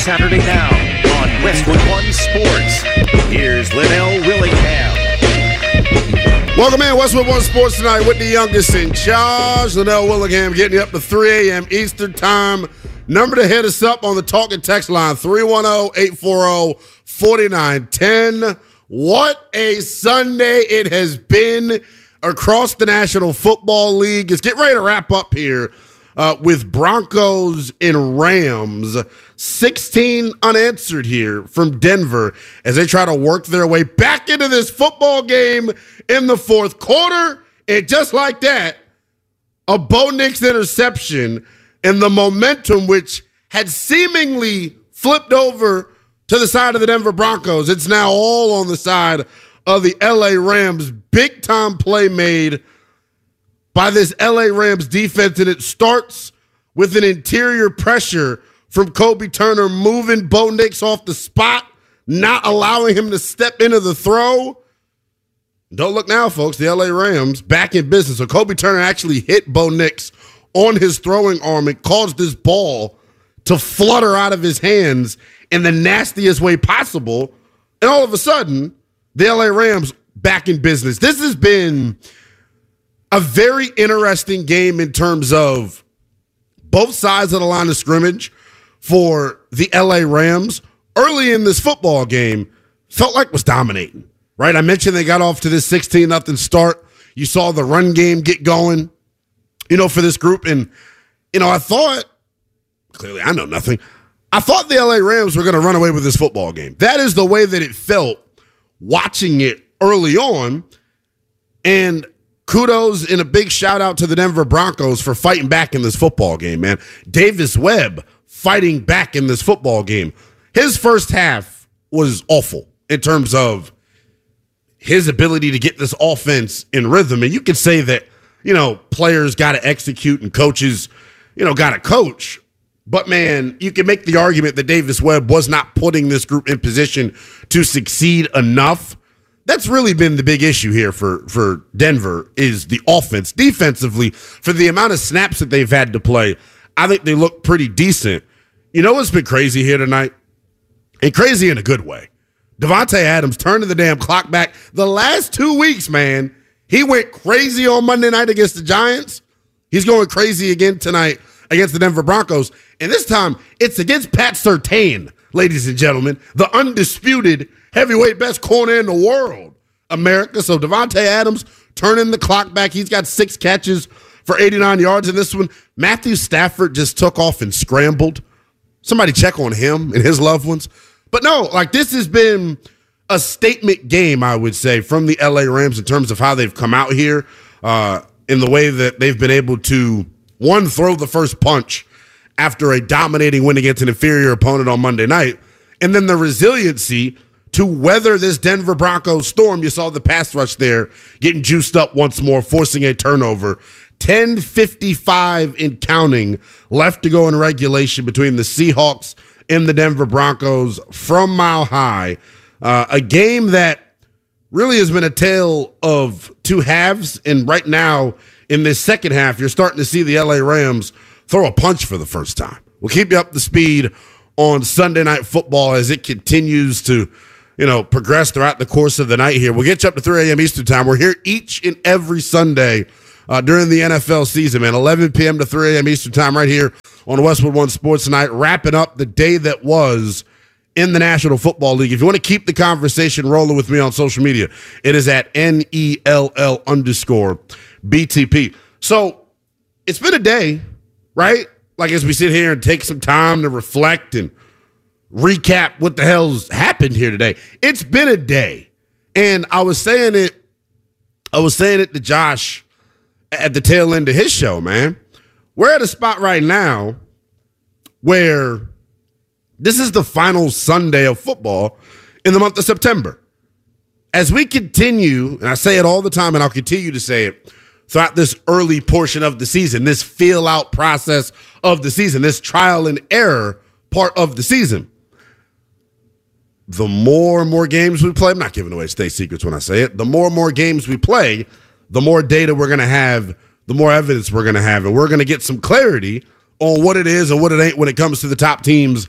Saturday now on Westwood One Sports. Here's Linnell Willingham. Welcome in, Westwood One Sports tonight with the youngest in charge, Linnell Willingham, getting you up to 3 a.m. Eastern Time. Number to hit us up on the talk and text line, 310-840-4910. What a Sunday it has been across the National Football League. It's getting ready to wrap up here with Broncos and Rams. 16 unanswered here from Denver as they try to work their way back into this football game in the fourth quarter. And just like that, a Bo Nix interception and the momentum which had seemingly flipped over to the side of the Denver Broncos. It's now all on the side of the LA Rams. Big time play made by this LA Rams defense, and it starts with an interior pressure from Kobe Turner, moving Bo Nix off the spot, not allowing him to step into the throw. Don't look now, folks. The LA Rams back in business. So Kobe Turner actually hit Bo Nix on his throwing arm and caused this ball to flutter out of his hands in the nastiest way possible. And all of a sudden, the LA Rams back in business. This has been a very interesting game in terms of both sides of the line of scrimmage for the LA Rams. Early in this football game, felt like was dominating, right? I mentioned they got off to this 16-0 start. You saw the run game get going, for this group. And, I thought, clearly I know nothing, I thought the LA Rams were going to run away with this football game. That is the way that it felt watching it early on. And kudos and a big shout out to the Denver Broncos for fighting back in this football game, man. Davis Webb fighting back in this football game. His first half was awful in terms of his ability to get this offense in rhythm. And you could say that, players got to execute and coaches, got to coach. But, man, you can make the argument that Davis Webb was not putting this group in position to succeed enough. That's really been the big issue here for Denver is the offense. Defensively, for the amount of snaps that they've had to play, I think they look pretty decent. You know what's been crazy here tonight? And crazy in a good way. Davante Adams turning the damn clock back. The last 2 weeks, man, he went crazy on Monday night against the Giants. He's going crazy again tonight against the Denver Broncos. And this time, it's against Pat Surtain, ladies and gentlemen, the undisputed heavyweight best corner in the world, America. So Davante Adams turning the clock back. He's got 6 catches for 89 yards in this one. Matthew Stafford just took off and scrambled. Somebody check on him and his loved ones. But no, this has been a statement game, I would say, from the LA Rams in terms of how they've come out here in the way that they've been able to, one, throw the first punch after a dominating win against an inferior opponent on Monday night, and then the resiliency to weather this Denver Broncos storm. You saw the pass rush there getting juiced up once more, forcing a turnover. 10:55 and counting left to go in regulation between the Seahawks and the Denver Broncos from Mile High. A game that really has been a tale of two halves, and right now in this second half, you're starting to see the LA Rams throw a punch for the first time. We'll keep you up to speed on Sunday Night Football as it continues to progress throughout the course of the night here. We'll get you up to 3 a.m. Eastern Time. We're here each and every Sunday during the NFL season, man. 11 p.m. to 3 a.m. Eastern Time right here on Westwood One Sports tonight, wrapping up the day that was in the National Football League. If you want to keep the conversation rolling with me on social media, it is at NELL_BTP. So it's been a day, right? As we sit here and take some time to reflect and recap what the hell's happened here today. It's been a day. And I was saying it to Josh at the tail end of his show, man. We're at a spot right now where this is the final Sunday of football in the month of September. As we continue, and I say it all the time, and I'll continue to say it throughout this early portion of the season, this feel-out process of the season, this trial and error part of the season, the more and more games we play, I'm not giving away state secrets when I say it, the more and more games we play, the more data we're going to have, the more evidence we're going to have, and we're going to get some clarity on what it is and what it ain't when it comes to the top teams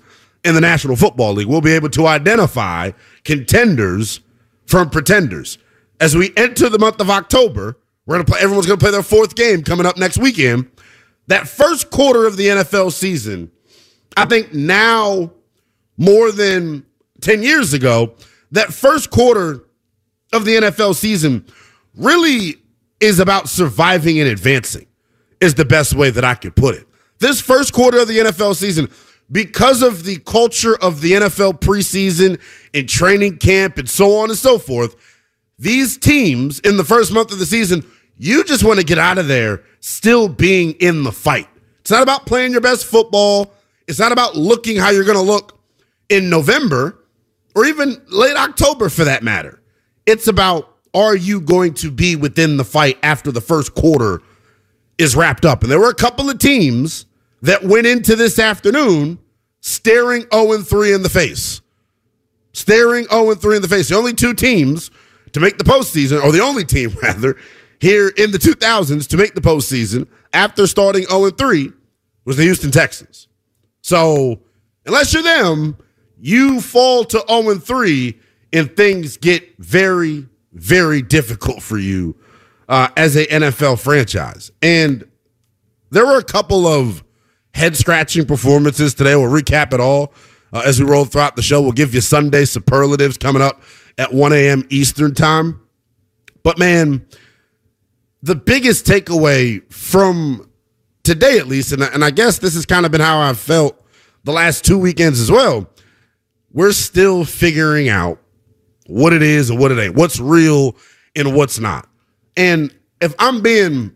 in the National Football League. We'll be able to identify contenders from pretenders. As we enter the month of October, everyone's going to play their fourth game coming up next weekend. That first quarter of the NFL season, I think now more than 10 years ago, that first quarter of the NFL season really is about surviving and advancing, is the best way that I could put it. This first quarter of the NFL season, because of the culture of the NFL preseason and training camp and so on and so forth, these teams in the first month of the season, you just want to get out of there still being in the fight. It's not about playing your best football. It's not about looking how you're going to look in November or even late October for that matter. It's about, are you going to be within the fight after the first quarter is wrapped up? And there were a couple of teams that went into this afternoon staring 0-3 in the face. Staring 0-3 in the face. The only two teams to make the postseason, or the only team, rather, here in the 2000s to make the postseason after starting 0-3 was the Houston Texans. So unless you're them, you fall to 0-3 and things get very, very difficult for you as a NFL franchise. And there were a couple of head-scratching performances today. We'll recap it all as we roll throughout the show. We'll give you Sunday superlatives coming up at 1 a.m. Eastern time. But, man, the biggest takeaway from today, at least, and I guess this has kind of been how I've felt the last 2 weekends as well, we're still figuring out what it is and what it ain't, what's real and what's not. And if I'm being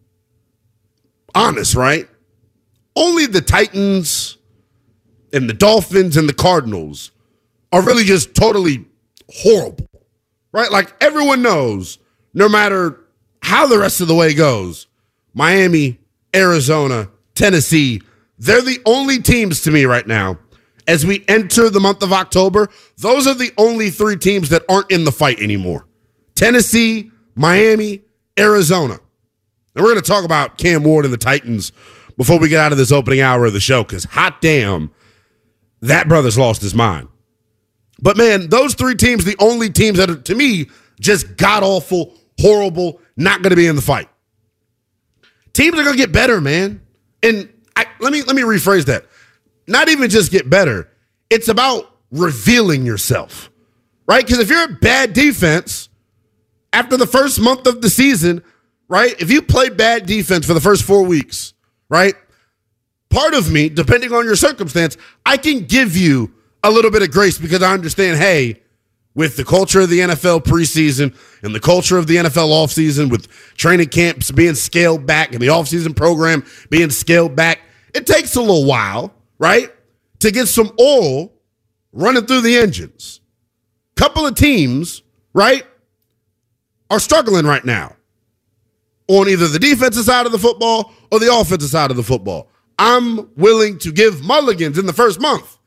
honest, right, only the Titans and the Dolphins and the Cardinals are really just totally horrible, right? Like everyone knows, no matter how the rest of the way goes, Miami, Arizona, Tennessee, they're the only teams to me right now. As we enter the month of October, those are the only three teams that aren't in the fight anymore. Tennessee, Miami, Arizona. And we're going to talk about Cam Ward and the Titans before we get out of this opening hour of the show, because hot damn, that brother's lost his mind. But, man, those three teams, the only teams that are, to me, just god-awful, horrible, not going to be in the fight. Teams are going to get better, man. And let me rephrase that. Not even just get better. It's about revealing yourself, right? Because if you're a bad defense, after the first month of the season, right, if you play bad defense for the first 4 weeks, right, part of me, depending on your circumstance, I can give you a little bit of grace because I understand, hey, with the culture of the NFL preseason and the culture of the NFL offseason, with training camps being scaled back and the offseason program being scaled back, it takes a little while, right, to get some oil running through the engines. Couple of teams, right, are struggling right now on either the defensive side of the football or the offensive side of the football. I'm willing to give mulligans in the first month.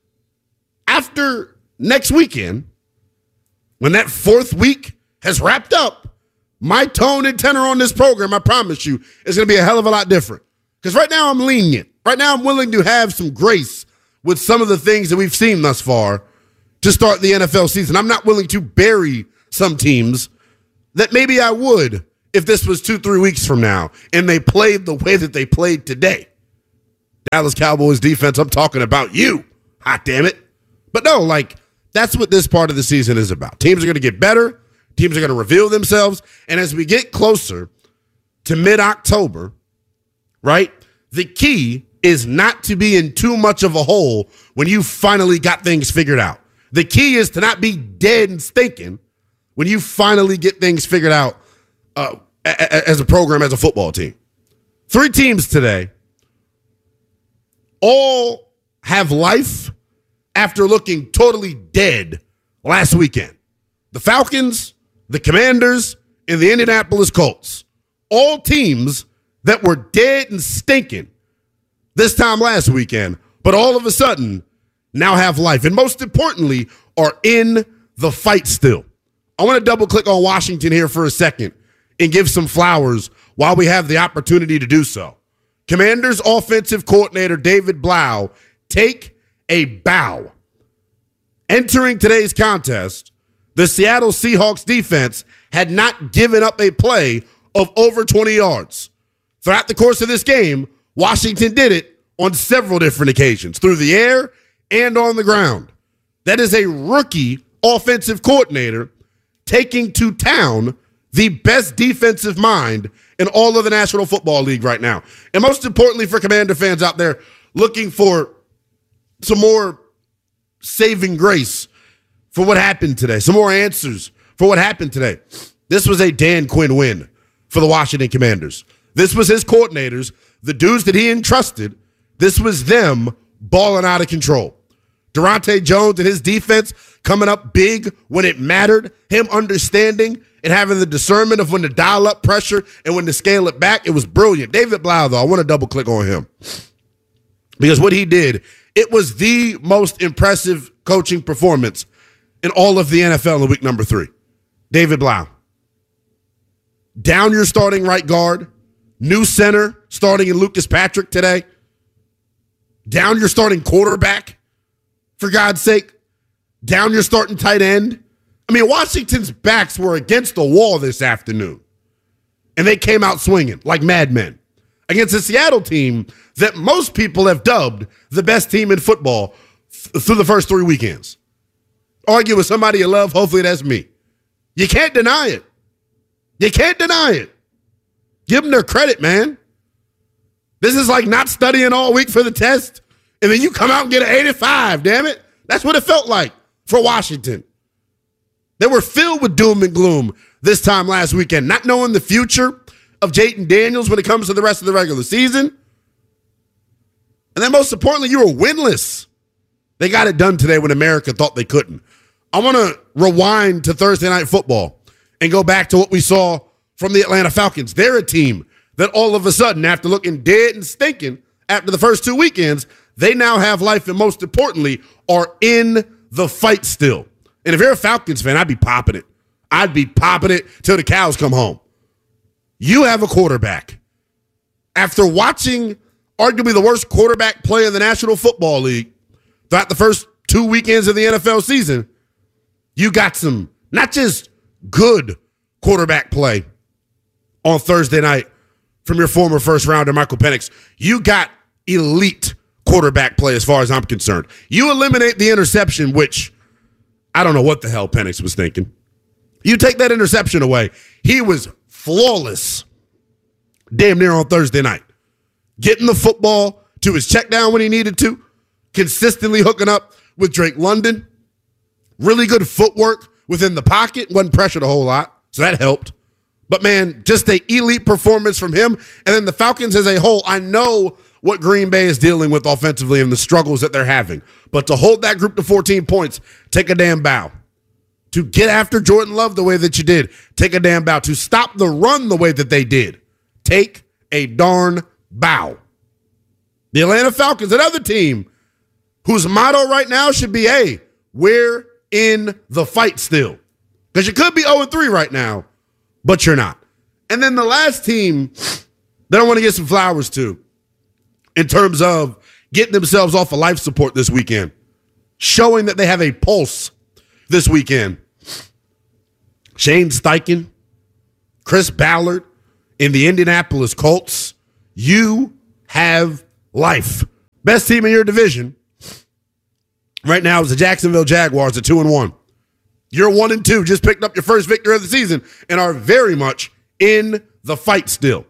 After next weekend, when that fourth week has wrapped up, my tone and tenor on this program, I promise you, is going to be a hell of a lot different. Because right now I'm lenient. Right now I'm willing to have some grace with some of the things that we've seen thus far to start the NFL season. I'm not willing to bury some teams that maybe I would if this was 2-3 weeks from now and they played the way that they played today. Dallas Cowboys defense, I'm talking about you. Hot damn it. But no, like, that's what this part of the season is about. Teams are going to get better. Teams are going to reveal themselves. And as we get closer to mid-October, right, the key is not to be in too much of a hole when you finally got things figured out. The key is to not be dead and stinking when you finally get things figured out as a program, as a football team. 3 teams today all have life after looking totally dead last weekend. The Falcons, the Commanders, and the Indianapolis Colts. All teams that were dead and stinking this time last weekend, but all of a sudden now have life. And most importantly, are in the fight still. I want to double click on Washington here for a second and give some flowers while we have the opportunity to do so. Commanders offensive coordinator David Blau, take a bow. Entering today's contest, the Seattle Seahawks defense had not given up a play of over 20 yards. Throughout the course of this game, Washington did it on several different occasions, through the air and on the ground. That is a rookie offensive coordinator taking to town the best defensive mind in all of the National Football League right now. And most importantly for Commander fans out there looking for some more saving grace for what happened today, some more answers for what happened today. This was a Dan Quinn win for the Washington Commanders. This was his coordinators, the dudes that he entrusted. This was them balling out of control. Durante Jones and his defense coming up big when it mattered, him understanding and having the discernment of when to dial up pressure and when to scale it back. It was brilliant. David Blau, though, I want to double click on him because what he did, it was the most impressive coaching performance in all of the NFL in week number 3. David Blau. Down your starting right guard, new center starting in Lucas Patrick today. Down your starting quarterback, for God's sake. Down your starting tight end. I mean, Washington's backs were against the wall this afternoon, and they came out swinging like madmen against a Seattle team that most people have dubbed the best team in football through the first 3 weekends. Argue with somebody you love, hopefully that's me. You can't deny it. You can't deny it. Give them their credit, man. This is like not studying all week for the test, and then you come out and get an 85, damn it. That's what it felt like for Washington. They were filled with doom and gloom this time last weekend, not knowing the future of Jayden Daniels when it comes to the rest of the regular season. And then most importantly, you were winless. They got it done today when America thought they couldn't. I want to rewind to Thursday Night Football and go back to what we saw from the Atlanta Falcons. They're a team that all of a sudden, after looking dead and stinking after the first 2 weekends, they now have life and most importantly are in the fight still. And if you're a Falcons fan, I'd be popping it. I'd be popping it till the cows come home. You have a quarterback. After watching arguably the worst quarterback play in the National Football League throughout the first 2 weekends of the NFL season, you got some not just good quarterback play on Thursday night from your former first rounder, Michael Penix. You got elite quarterback play as far as I'm concerned. You eliminate the interception, which I don't know what the hell Penix was thinking. You take that interception away. He was flawless damn near on Thursday night. Getting the football to his check down when he needed to, consistently hooking up with Drake London. Really good footwork within the pocket, wasn't pressured a whole lot, so that helped. But, man, just an elite performance from him. And then the Falcons as a whole, I know what Green Bay is dealing with offensively and the struggles that they're having. But to hold that group to 14 points, take a damn bow. To get after Jordan Love the way that you did, take a damn bow. To stop the run the way that they did, take a darn bow. The Atlanta Falcons, another team whose motto right now should be, hey, we're in the fight still. Because you could be 0-3 right now, but you're not. And then the last team that I want to get some flowers to in terms of getting themselves off of life support this weekend, showing that they have a pulse this weekend. Shane Steichen, Chris Ballard in the Indianapolis Colts. You have life. Best team in your division right now is the Jacksonville Jaguars at 2-1. You're 1-2, just picked up your first victory of the season and are very much in the fight still.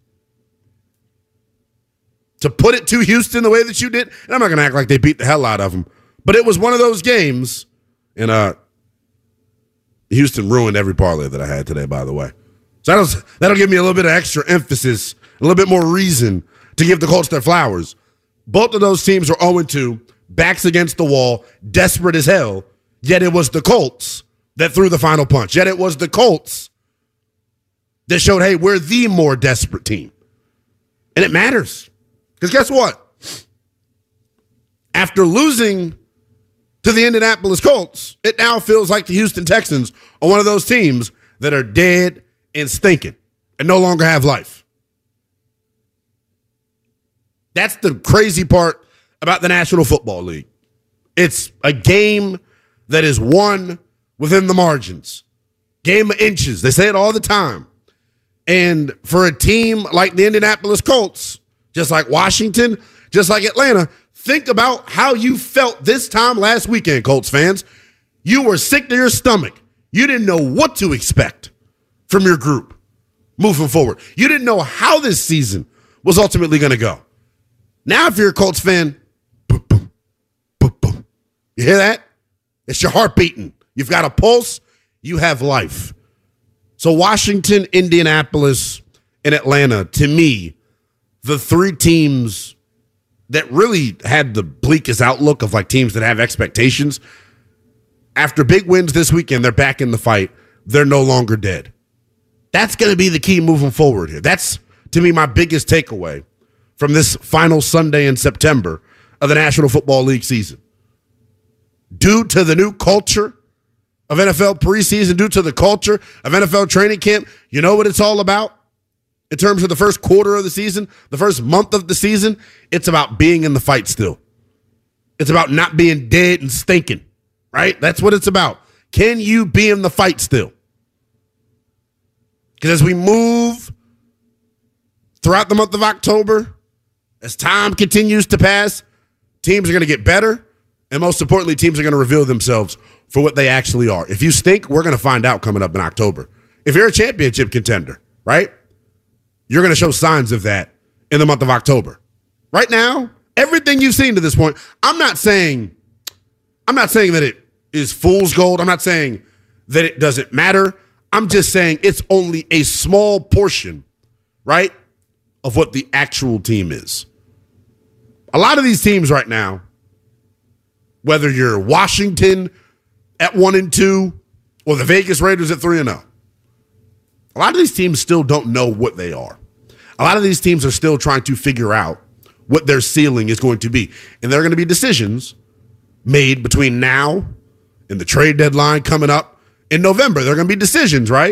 To put it to Houston the way that you did, and I'm not going to act like they beat the hell out of them, but it was one of those games, and Houston ruined every parlay that I had today, by the way. So that'll give me a little bit of extra emphasis, a little bit more reason to give the Colts their flowers. Both of those teams are 0-2, backs against the wall, desperate as hell, yet it was the Colts that threw the final punch. Yet it was the Colts that showed, hey, we're the more desperate team. And it matters. Because guess what? After losing to the Indianapolis Colts, it now feels like the Houston Texans are one of those teams that are dead and stinking and no longer have life. That's the crazy part about the National Football League. It's a game that is won within the margins. Game of inches. They say it all the time. And for a team like the Indianapolis Colts, just like Washington, just like Atlanta, think about how you felt this time last weekend, Colts fans. You were sick to your stomach. You didn't know what to expect from your group moving forward. You didn't know how this season was ultimately going to go. Now, if you're a Colts fan, boom, boom, boom, boom. You hear that? It's your heart beating. You've got a pulse. You have life. So Washington, Indianapolis, and Atlanta, to me, the three teams that really had the bleakest outlook of like teams that have expectations. After big wins this weekend, they're back in the fight. They're no longer dead. That's going to be the key moving forward here. That's, to me, my biggest takeaway from this final Sunday in September of the National Football League season. Due to the new culture of NFL preseason, due to the culture of NFL training camp, you know what it's all about? In terms of the first quarter of the season, the first month of the season, it's about being in the fight still. It's about not being dead and stinking, right? That's what it's about. Can you be in the fight still? Because as we move throughout the month of October, as time continues to pass, teams are going to get better, and most importantly, teams are going to reveal themselves for what they actually are. If you stink, we're going to find out coming up in October. If you're a championship contender, right? You're going to show signs of that in the month of October. Right now, everything you've seen to this point, I'm not saying that it is fool's gold. I'm not saying that it doesn't matter. I'm just saying it's only a small portion, right, of what the actual team is. A lot of these teams right now, whether you're Washington at 1-2 or the Vegas Raiders at 3-0, a lot of these teams still don't know what they are. A lot of these teams are still trying to figure out what their ceiling is going to be. And there are going to be decisions made between now and the trade deadline coming up in November. There are going to be decisions, right,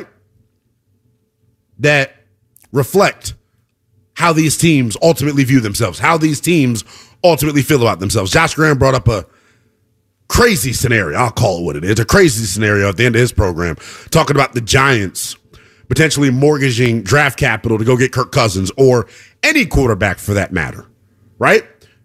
that reflect how these teams ultimately view themselves, how these teams ultimately feel about themselves. Josh Graham brought up a crazy scenario. I'll call it what it is. A crazy scenario at the end of his program, talking about the Giants potentially mortgaging draft capital to go get Kirk Cousins or any quarterback for that matter, right?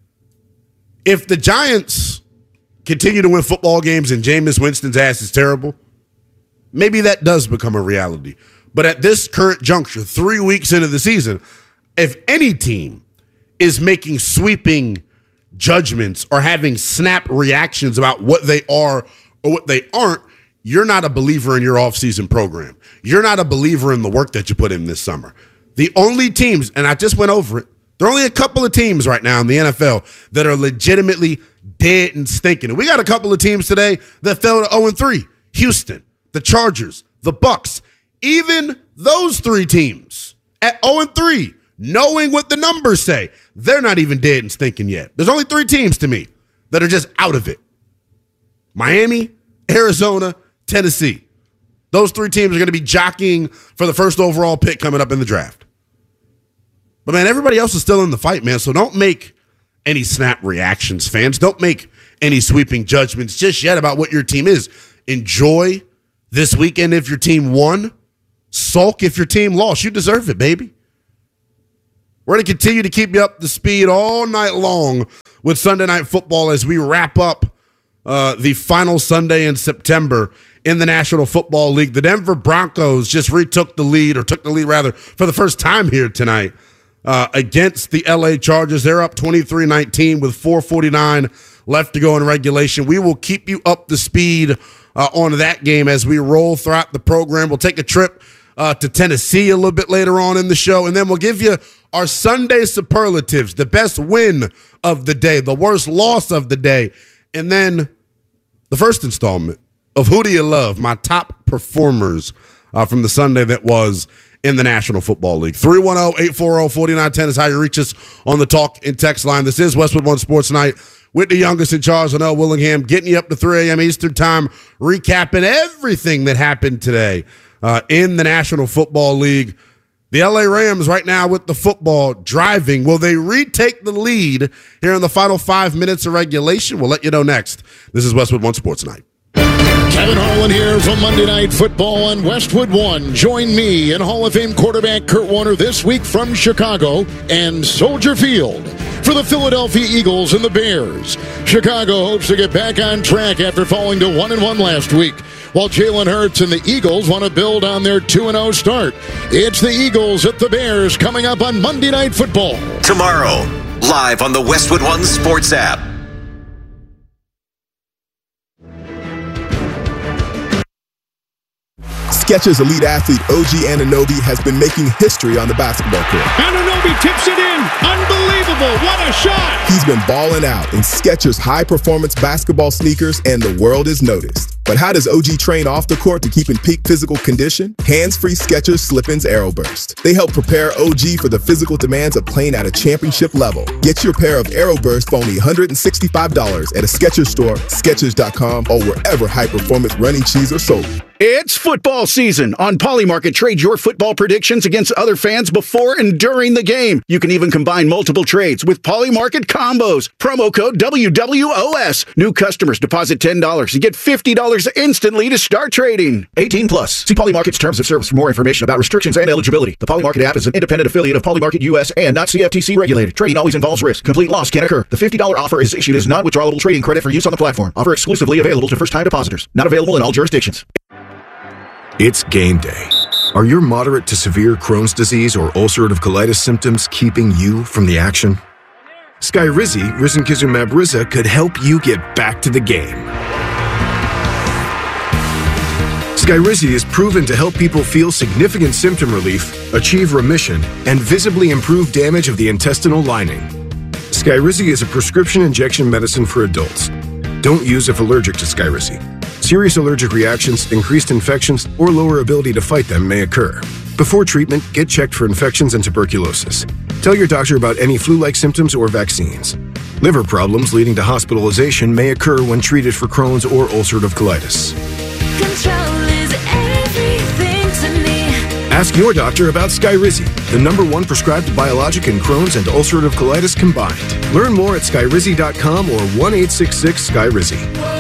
If the Giants continue to win football games and Jameis Winston's ass is terrible, maybe that does become a reality. But at this current juncture, 3 weeks into the season, if any team is making sweeping judgments or having snap reactions about what they are or what they aren't, you're not a believer in your offseason program. You're not a believer in the work that you put in this summer. The only teams, and I just went over it, there are only a couple of teams right now in the NFL that are legitimately dead and stinking. And we got a couple of teams today that fell to 0-3. Houston, the Chargers, the Bucks. Even those three teams at 0-3, knowing what the numbers say, they're not even dead and stinking yet. There's only three teams to me that are just out of it. Miami, Arizona, Tennessee. Those three teams are going to be jockeying for the first overall pick coming up in the draft. But, man, everybody else is still in the fight, man. So don't make any snap reactions, fans. Don't make any sweeping judgments just yet about what your team is. Enjoy this weekend if your team won. Sulk if your team lost. You deserve it, baby. We're going to continue to keep you up to speed all night long with Sunday Night Football as we wrap up the final Sunday in September in the National Football League. The Denver Broncos just took the lead for the first time here tonight against the LA Chargers. They're up 23-19 with 4:49 left to go in regulation. We will keep you up to speed on that game as we roll throughout the program. We'll take a trip to Tennessee a little bit later on in the show, and then we'll give you our Sunday superlatives, the best win of the day, the worst loss of the day, and then the first installment of Who Do You Love? My top performers from the Sunday that was in the National Football League. 310-840-4910 is how you reach us on the talk and text line. This is Westwood One Sports Night with the youngest in charge, Linnell Willingham, getting you up to 3 a.m. Eastern Time, recapping everything that happened today in the National Football League. The LA Rams right now with the football driving. Will they retake the lead here in the final 5 minutes of regulation? We'll let you know next. This is Westwood One Sports Night. Kevin Harlan here from Monday Night Football on Westwood One. Join me and Hall of Fame quarterback Kurt Warner this week from Chicago and Soldier Field for the Philadelphia Eagles and the Bears. Chicago hopes to get back on track after falling to 1-1 last week, while Jalen Hurts and the Eagles want to build on their 2-0 start. It's the Eagles at the Bears coming up on Monday Night Football. Tomorrow, live on the Westwood One Sports app. Skechers elite athlete OG Anunoby has been making history on the basketball court. Anunoby tips it in. Unbelievable. What a shot. He's been balling out in Skechers high-performance basketball sneakers, and the world is noticed. But how does OG train off the court to keep in peak physical condition? Hands-free Skechers Slip-ins AeroBurst. They help prepare OG for the physical demands of playing at a championship level. Get your pair of AeroBurst for only $165 at a Skechers store, Skechers.com, or wherever high-performance running shoes are sold. It's football season. On Polymarket, trade your football predictions against other fans before and during the game. You can even combine multiple trades with Polymarket combos. Promo code WWOS. New customers deposit $10 and get $50 instantly to start trading. 18 plus. See Polymarket's terms of service for more information about restrictions and eligibility. The Polymarket app is an independent affiliate of Polymarket US and not CFTC regulated. Trading always involves risk. Complete loss can occur. The $50 offer is issued as non-withdrawable trading credit for use on the platform. Offer exclusively available to first-time depositors. Not available in all jurisdictions. It's game day. Are your moderate to severe Crohn's disease or ulcerative colitis symptoms keeping you from the action? Skyrizi, risankizumab Riza, could help you get back to the game. Skyrizi is proven to help people feel significant symptom relief, achieve remission, and visibly improve damage of the intestinal lining. Skyrizi is a prescription injection medicine for adults. Don't use if allergic to Skyrizi. Serious allergic reactions, increased infections, or lower ability to fight them may occur. Before treatment, get checked for infections and tuberculosis. Tell your doctor about any flu-like symptoms or vaccines. Liver problems leading to hospitalization may occur when treated for Crohn's or ulcerative colitis. Control is everything to me. Ask your doctor about Skyrizi, the #1 prescribed biologic in Crohn's and ulcerative colitis combined. Learn more at skyrizi.com or 1-866-SKYRIZI.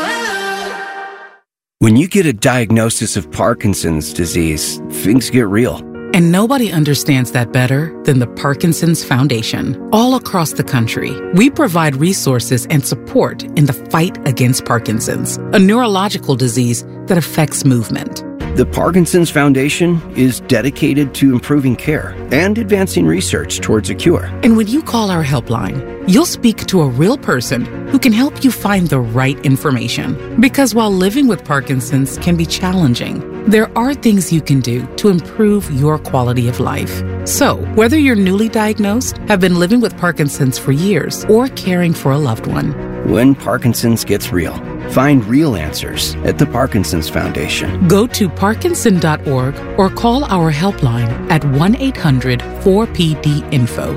When you get a diagnosis of Parkinson's disease, things get real. And nobody understands that better than the Parkinson's Foundation. All across the country, we provide resources and support in the fight against Parkinson's, a neurological disease that affects movement. The Parkinson's Foundation is dedicated to improving care and advancing research towards a cure. And when you call our helpline, you'll speak to a real person who can help you find the right information. Because while living with Parkinson's can be challenging, there are things you can do to improve your quality of life. So, whether you're newly diagnosed, have been living with Parkinson's for years, or caring for a loved one, when Parkinson's gets real, find real answers at the Parkinson's Foundation. Go to parkinson.org or call our helpline at 1-800-4PD-INFO,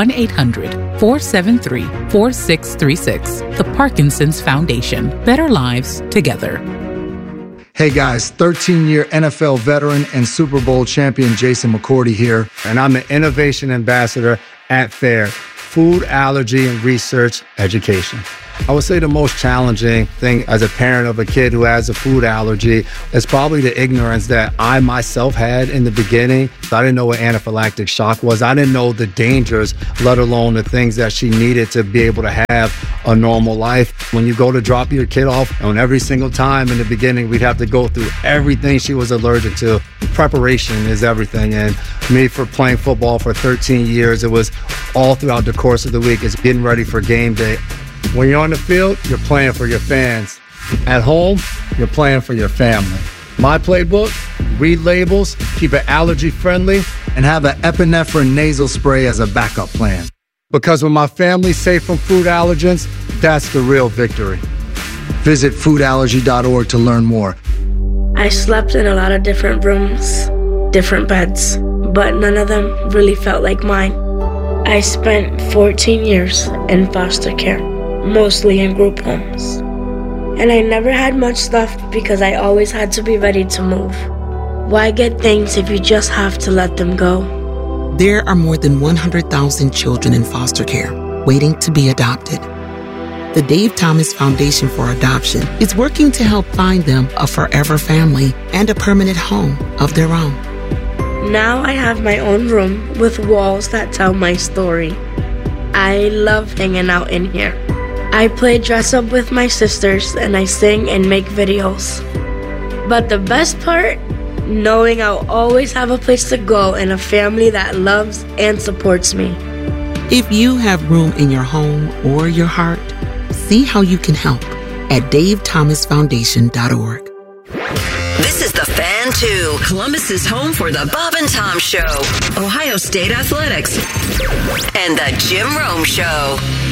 1-800-473-4636. The Parkinson's Foundation. Better lives together. Hey guys, 13-year NFL veteran and Super Bowl champion Jason McCourty here, and I'm the Innovation Ambassador at FAIR, Food Allergy and Research Education. I would say the most challenging thing as a parent of a kid who has a food allergy is probably the ignorance that I myself had in the beginning. I didn't know what anaphylactic shock was. I didn't know the dangers, let alone the things that she needed to be able to have a normal life. When you go to drop your kid off, and every single time in the beginning, we'd have to go through everything she was allergic to. Preparation is everything. And me, for playing football for 13 years, it was all throughout the course of the week. It's getting ready for game day. When you're on the field, you're playing for your fans. At home, you're playing for your family. My playbook, read labels, keep it allergy friendly, and have an epinephrine nasal spray as a backup plan. Because when my family's safe from food allergens, that's the real victory. Visit foodallergy.org to learn more. I slept in a lot of different rooms, different beds, but none of them really felt like mine. I spent 14 years in foster care, mostly in group homes. And I never had much stuff because I always had to be ready to move. Why get things if you just have to let them go? There are more than 100,000 children in foster care waiting to be adopted. The Dave Thomas Foundation for Adoption is working to help find them a forever family and a permanent home of their own. Now I have my own room with walls that tell my story. I love hanging out in here. I play dress up with my sisters and I sing and make videos. But the best part? Knowing I'll always have a place to go and a family that loves and supports me. If you have room in your home or your heart, see how you can help at davethomasfoundation.org. This is The Fan 2, Columbus's home for the Bob and Tom Show, Ohio State Athletics, and the Jim Rome Show.